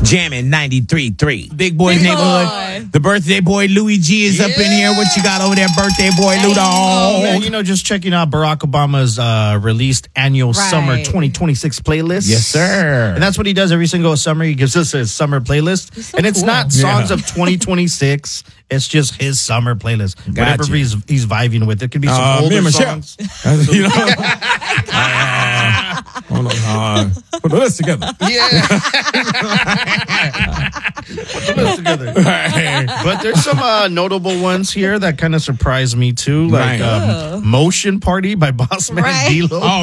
Jamming 93.3. Big Boy's Big Neighborhood. Boy. The birthday boy Louis G is up in here. What you got over there, birthday boy Lou Oh, man, Dog? just checking out Barack Obama's released annual summer 2026 playlist. Yes, sir. And that's what he does every single summer. He gives us his summer playlist. So and it's cool. not songs of 2026. It's just his summer playlist. Gotcha. Whatever he's vibing with. It could be some Me older and Michelle. songs. You know? Hold on. Put the list together. Yeah. Put the list together. But there's some notable ones here that kind of surprised me too. Like Right. Motion Party by Bossman Right. D-Lo. Oh,